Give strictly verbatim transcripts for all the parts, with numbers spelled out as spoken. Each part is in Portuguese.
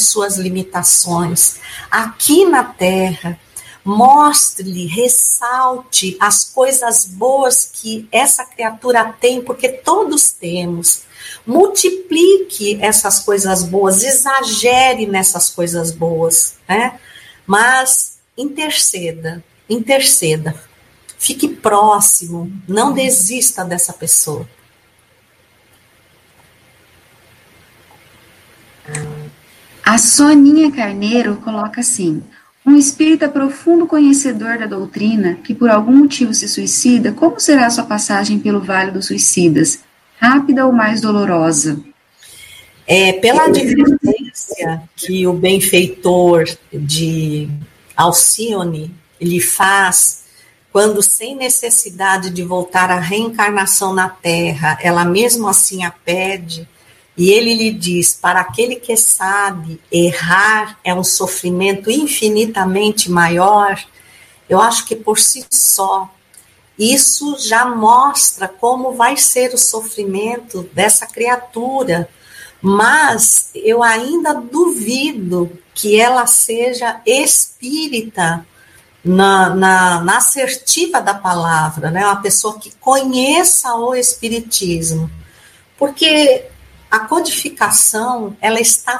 as suas limitações. Aqui na Terra, mostre-lhe, ressalte as coisas boas que essa criatura tem, porque todos temos. Multiplique essas coisas boas, exagere nessas coisas boas, né? Mas interceda, interceda. Fique próximo, não desista dessa pessoa. A Soninha Carneiro coloca assim: um espírita profundo conhecedor da doutrina, que por algum motivo se suicida, como será a sua passagem pelo Vale dos Suicidas? Rápida ou mais dolorosa? É, pela advertência que o benfeitor de Alcione lhe faz, quando sem necessidade de voltar à reencarnação na Terra, ela mesmo assim a pede, e ele lhe diz, para aquele que sabe, errar é um sofrimento infinitamente maior, eu acho que por si só, isso já mostra como vai ser o sofrimento dessa criatura, mas eu ainda duvido que ela seja espírita na, na, na assertiva da palavra, né? Uma pessoa que conheça o espiritismo, porque a codificação, ela está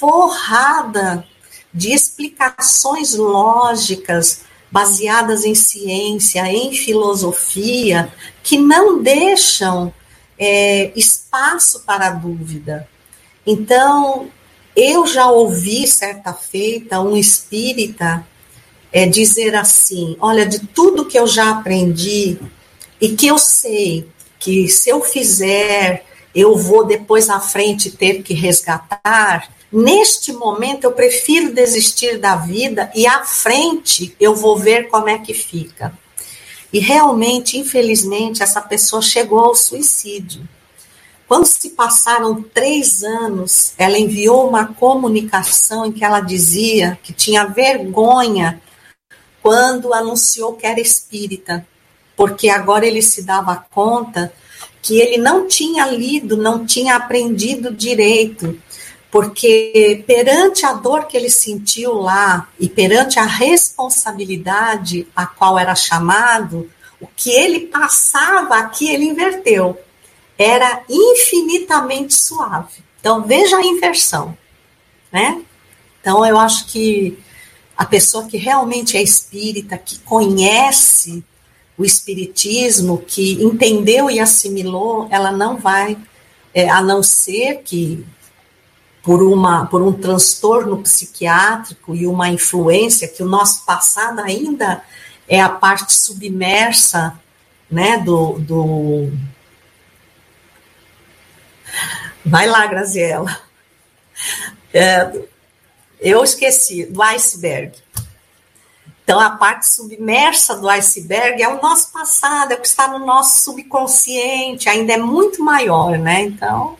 forrada de explicações lógicas, baseadas em ciência, em filosofia, que não deixam é, espaço para a dúvida. Então, eu já ouvi, certa feita, um espírita é, dizer assim, olha, de tudo que eu já aprendi, e que eu sei que se eu fizer, eu vou depois à frente ter que resgatar, neste momento eu prefiro desistir da vida e à frente eu vou ver como é que fica. E realmente, infelizmente, essa pessoa chegou ao suicídio. Quando se passaram três anos, ela enviou uma comunicação em que ela dizia que tinha vergonha quando anunciou que era espírita, porque agora ele se dava conta que ele não tinha lido, não tinha aprendido direito, porque perante a dor que ele sentiu lá e perante a responsabilidade a qual era chamado, o que ele passava aqui, ele inverteu. Era infinitamente suave. Então, veja a inversão, né? Então, eu acho que a pessoa que realmente é espírita, que conhece o espiritismo, que entendeu e assimilou, ela não vai, é, a não ser que por, uma, por um transtorno psiquiátrico e uma influência, que o nosso passado ainda é a parte submersa, né, do... do... Vai lá, Graziela. É, eu esqueci, do iceberg. Então, a parte submersa do iceberg é o nosso passado, é o que está no nosso subconsciente, ainda é muito maior, né? Então...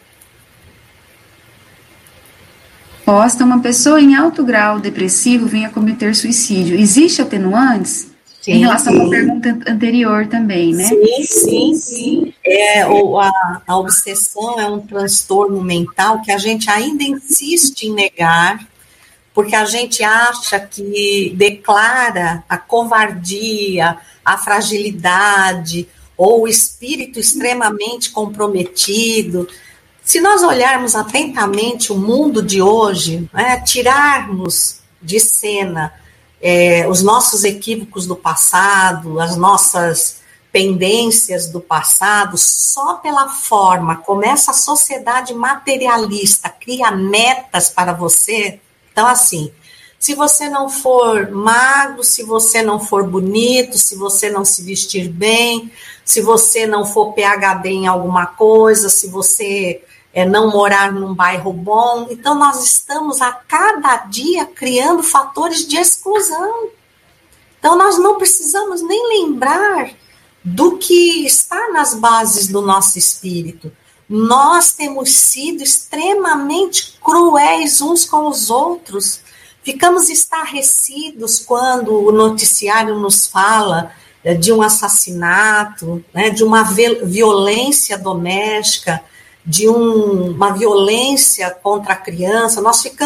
Posta, uma pessoa em alto grau depressivo venha cometer suicídio. Existe atenuantes? Sim, em relação sim. à pergunta anterior também, né? Sim, sim, sim. É, ou a, a obsessão é um transtorno mental que a gente ainda insiste em negar, porque a gente acha que declara a covardia, a fragilidade, ou o espírito extremamente comprometido. Se nós olharmos atentamente o mundo de hoje, né, tirarmos de cena é, os nossos equívocos do passado, as nossas pendências do passado, só pela forma como essa sociedade materialista cria metas para você. Então, assim, se você não for magro, se você não for bonito, se você não se vestir bem, se você não for P H D em alguma coisa, se você é, não morar num bairro bom, então nós estamos a cada dia criando fatores de exclusão. Então, nós não precisamos nem lembrar do que está nas bases do nosso espírito. Nós temos sido extremamente cruéis uns com os outros. Ficamos estarrecidos quando o noticiário nos fala de um assassinato, né, de uma violência doméstica, de um, uma violência contra a criança. Nós ficamos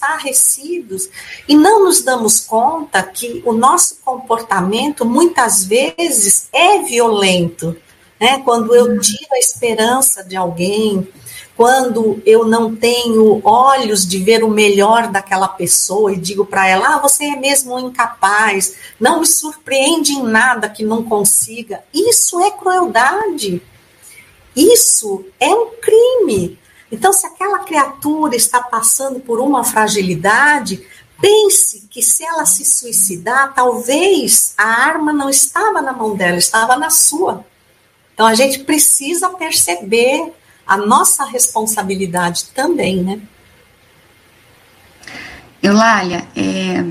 estarrecidos e não nos damos conta que o nosso comportamento muitas vezes é violento, né? Quando eu tiro a esperança de alguém, quando eu não tenho olhos de ver o melhor daquela pessoa e digo para ela, ah, você é mesmo incapaz, não me surpreende em nada que não consiga. Isso é crueldade. Isso é um crime. Então, se aquela criatura está passando por uma fragilidade, pense que se ela se suicidar, talvez a arma não estava na mão dela, estava na sua. Então, a gente precisa perceber a nossa responsabilidade também, né? Eulália, é,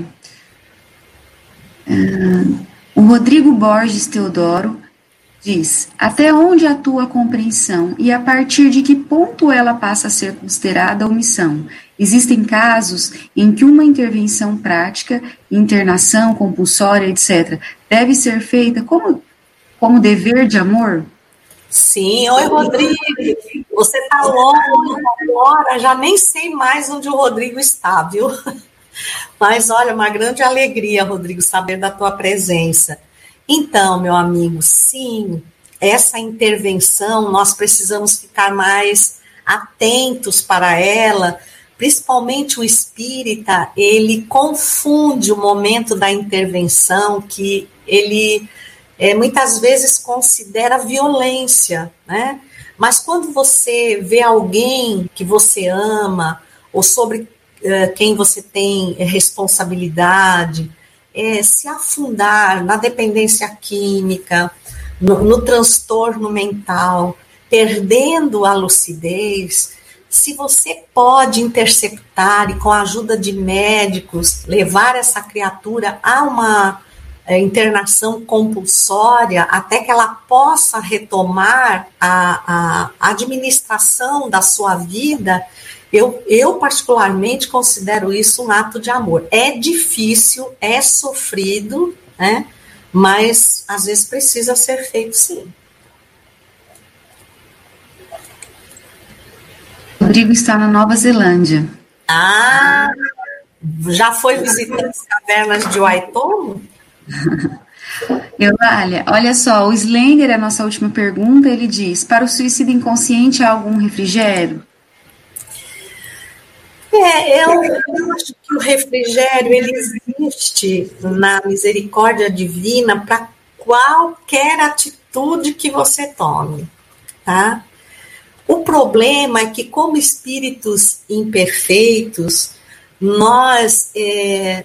uh, o Rodrigo Borges Teodoro diz, até onde atua a compreensão e a partir de que ponto ela passa a ser considerada omissão? Existem casos em que uma intervenção prática, internação compulsória, etcétera, deve ser feita como, como dever de amor? Sim, oi Rodrigo, você está longe agora, já nem sei mais onde o Rodrigo está, viu? Mas olha, uma grande alegria, Rodrigo, saber da tua presença. Então, meu amigo, sim, essa intervenção, nós precisamos ficar mais atentos para ela, principalmente o espírita, ele confunde o momento da intervenção, que ele... É, muitas vezes considera violência, né? Mas quando você vê alguém que você ama, ou sobre uh, quem você tem responsabilidade, é, se afundar na dependência química, no, no transtorno mental, perdendo a lucidez, se você pode interceptar e com a ajuda de médicos levar essa criatura a uma internação compulsória até que ela possa retomar a, a administração da sua vida, eu, eu particularmente considero isso um ato de amor. É difícil, é sofrido, né? Mas às vezes precisa ser feito sim. Rodrigo está na Nova Zelândia. Ah, já foi visitando as cavernas de Waitomo? Eulália, olha só, o Slender, a nossa última pergunta, ele diz, para o suicídio inconsciente há algum refrigério? É, eu, eu acho que o refrigério, ele existe na misericórdia divina para qualquer atitude que você tome, tá? O problema é que como espíritos imperfeitos, nós, é,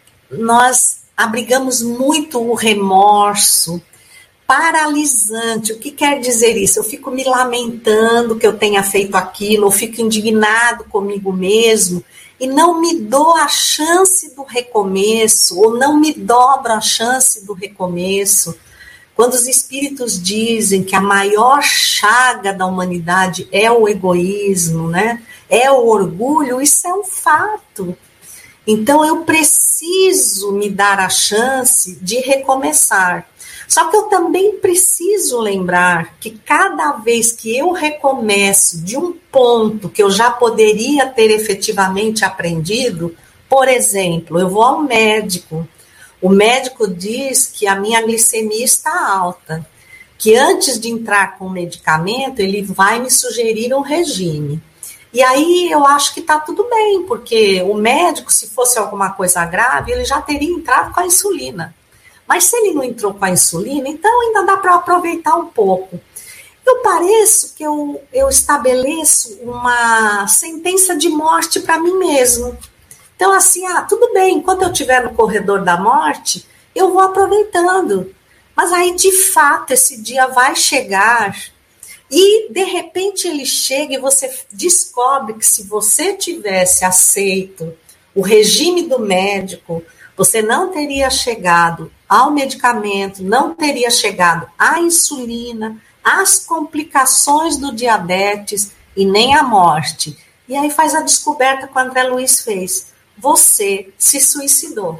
nós abrigamos muito o remorso paralisante. O que quer dizer isso? Eu fico me lamentando que eu tenha feito aquilo, eu fico indignado comigo mesmo e não me dou a chance do recomeço, ou não me dobro a chance do recomeço. Quando os espíritos dizem que a maior chaga da humanidade é o egoísmo, né? É o orgulho, isso é um fato. Então, eu preciso me dar a chance de recomeçar. Só que eu também preciso lembrar que cada vez que eu recomeço de um ponto que eu já poderia ter efetivamente aprendido, por exemplo, eu vou ao médico, o médico diz que a minha glicemia está alta, que antes de entrar com o medicamento, ele vai me sugerir um regime. E aí eu acho que está tudo bem, porque o médico, se fosse alguma coisa grave, ele já teria entrado com a insulina. Mas se ele não entrou com a insulina, então ainda dá para aproveitar um pouco. Eu pareço que eu, eu estabeleço uma sentença de morte para mim mesmo. Então assim, ah, tudo bem, enquanto eu estiver no corredor da morte, eu vou aproveitando. Mas aí, de fato, esse dia vai chegar... E, de repente, ele chega e você descobre que se você tivesse aceito o regime do médico, você não teria chegado ao medicamento, não teria chegado à insulina, às complicações do diabetes e nem à morte. E aí faz a descoberta que o André Luiz fez. Você se suicidou.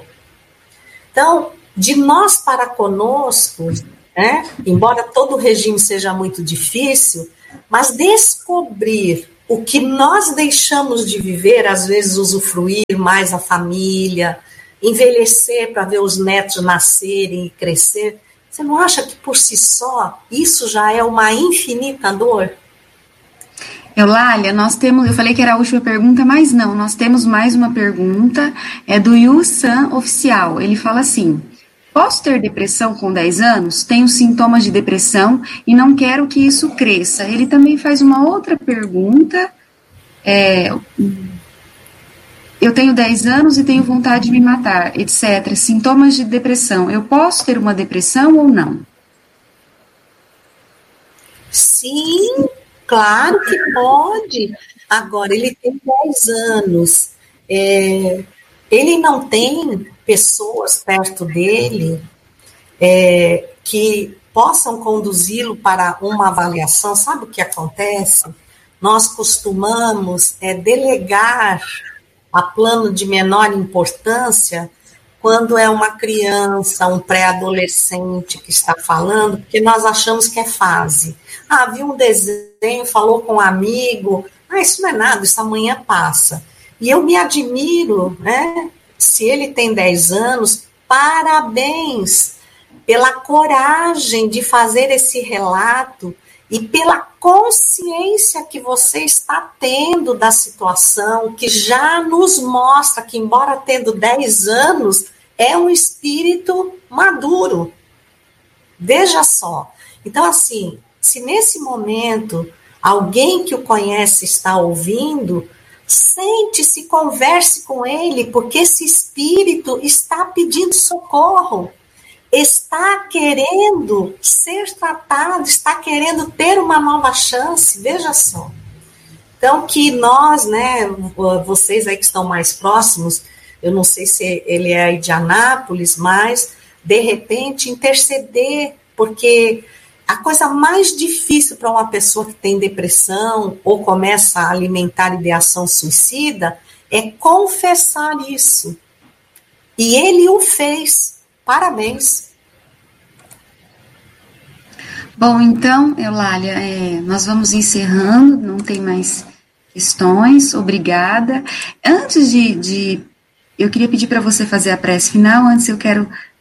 Então, de nós para conosco... né? Embora todo o regime seja muito difícil, mas descobrir o que nós deixamos de viver, às vezes usufruir mais a família, envelhecer para ver os netos nascerem e crescer, você não acha que por si só isso já é uma infinita dor? Eulália, nós temos, eu falei que era a última pergunta, mas não, nós temos mais uma pergunta, é do Yu San Oficial. Ele fala assim: posso ter depressão com dez anos? Tenho sintomas de depressão e não quero que isso cresça. Ele também faz uma outra pergunta, é, eu tenho dez anos e tenho vontade de me matar, etcétera. Sintomas de depressão, eu posso ter uma depressão ou não? Sim, claro que pode. Agora, ele tem dez anos, é, ele não tem pessoas perto dele é, que possam conduzi-lo para uma avaliação. Sabe o que acontece? Nós costumamos é, delegar a plano de menor importância quando é uma criança, um pré-adolescente que está falando, porque nós achamos que é fase. Ah, viu um desenho, falou com um amigo, ah, isso não é nada, isso amanhã passa. E eu me admiro, né? Se ele tem dez anos, parabéns pela coragem de fazer esse relato e pela consciência que você está tendo da situação, que já nos mostra que, embora tendo dez anos, é um espírito maduro. Veja só. Então, assim, se nesse momento alguém que o conhece está ouvindo, sente-se, converse com ele, porque esse espírito está pedindo socorro, está querendo ser tratado, está querendo ter uma nova chance, veja só. Então, que nós, né, vocês aí que estão mais próximos, eu não sei se ele é aí de Anápolis, mas, de repente, interceder, porque a coisa mais difícil para uma pessoa que tem depressão ou começa a alimentar ideação suicida é confessar isso. E ele o fez. Parabéns. Bom, então, Eulália, é, nós vamos encerrando, não tem mais questões, obrigada. Antes de, de eu queria pedir para você fazer a prece final, antes eu quero